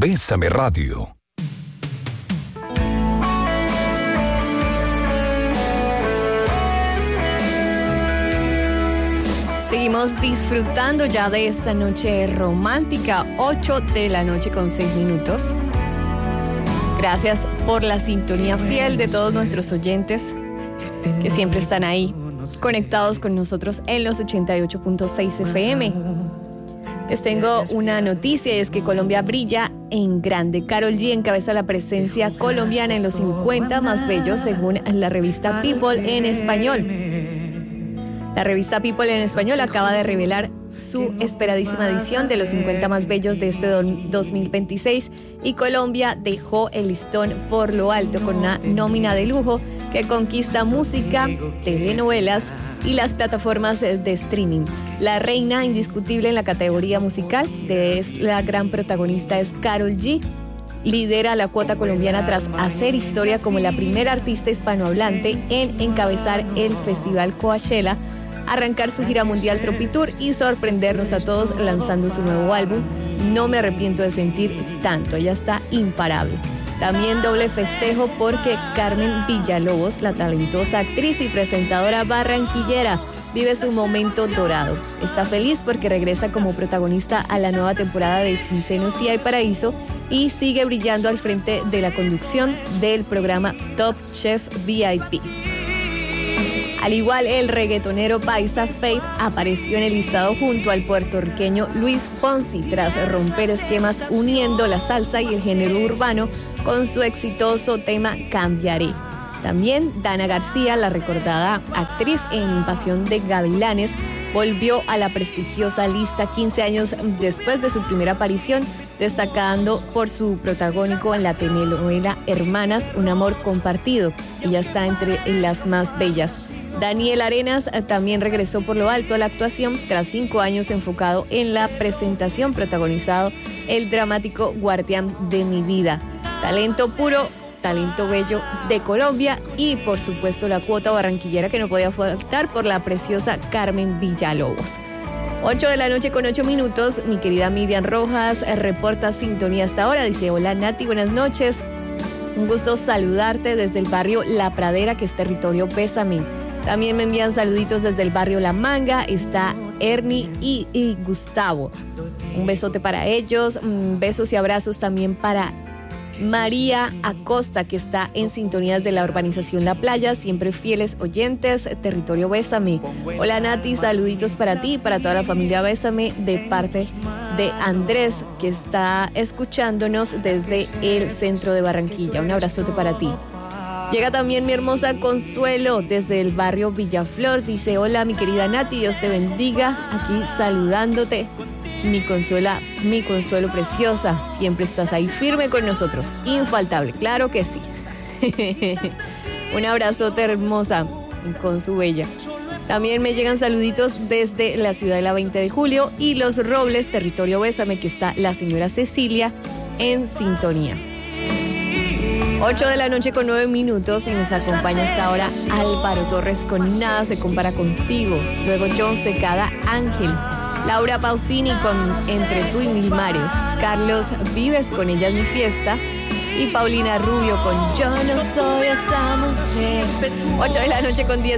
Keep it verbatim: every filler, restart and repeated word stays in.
Bésame Radio. Seguimos disfrutando ya de esta noche romántica, ocho de la noche con seis minutos. Gracias por la sintonía fiel de todos nuestros oyentes que siempre están ahí, conectados con nosotros en los ochenta y ocho punto seis F M. Les tengo una noticia y es que Colombia brilla en grande. Karol G encabeza la presencia colombiana en los cincuenta más bellos según la revista People en español. La revista People en español acaba de revelar su esperadísima edición de los cincuenta más bellos de este dos mil veintiséis y Colombia dejó el listón por lo alto con una nómina de lujo que conquista música, telenovelas y las plataformas de streaming. La reina indiscutible en la categoría musical, de es la gran protagonista es Karol G, lidera la cuota colombiana tras hacer historia como la primera artista hispanohablante en encabezar el Festival Coachella, arrancar su gira mundial Tropitour y sorprendernos a todos lanzando su nuevo álbum No me arrepiento de sentir tanto. Ella está imparable. También doble festejo porque Carmen Villalobos, la talentosa actriz y presentadora barranquillera, vive su momento dorado. Está feliz porque regresa como protagonista a la nueva temporada de Sin Senos y Hay Paraíso y sigue brillando al frente de la conducción del programa Top Chef V I P. Al igual, el reggaetonero paisa Faith apareció en el listado junto al puertorriqueño Luis Fonsi tras romper esquemas uniendo la salsa y el género urbano con su exitoso tema Cambiaré. También Dana García, la recordada actriz en Pasión de Gavilanes, volvió a la prestigiosa lista quince años después de su primera aparición, destacando por su protagónico en la telenovela Hermanas, un amor compartido. Ella está entre las más bellas. Daniel Arenas también regresó por lo alto a la actuación tras cinco años enfocado en la presentación protagonizado el dramático Guardián de mi vida. Talento puro, talento bello de Colombia y por supuesto la cuota barranquillera que no podía faltar por la preciosa Carmen Villalobos. ocho de la noche con ocho minutos, mi querida Miriam Rojas reporta sintonía hasta ahora. Dice, hola Nati, buenas noches. Un gusto saludarte desde el barrio La Pradera, que es territorio Bésame. También me envían saluditos desde el barrio La Manga. Está Ernie y, y Gustavo. Un besote para ellos. Besos y abrazos también para María Acosta, que está en sintonías de la urbanización La Playa. Siempre fieles oyentes. Territorio Bésame. Hola Nati, saluditos para ti y para toda la familia Bésame de parte de Andrés, que está escuchándonos desde el centro de Barranquilla. Un abrazote para ti. Llega también mi hermosa Consuelo desde el barrio Villaflor. Dice, hola mi querida Nati, Dios te bendiga. Aquí saludándote. Mi Consuela, mi Consuelo preciosa. Siempre estás ahí firme con nosotros. Infaltable, claro que sí. Un abrazote hermosa con su bella. También me llegan saluditos desde la ciudad de la veinte de julio y Los Robles, territorio Bésame, que está la señora Cecilia en sintonía. ocho de la noche con nueve minutos y nos acompaña hasta ahora Álvaro Torres con Nada se compara contigo. Luego John Secada, Ángel. Laura Pausini con Entre tú y mil mares. Carlos Vives con Ella es mi fiesta. Y Paulina Rubio con Yo no soy esa mujer. ocho de la noche con diez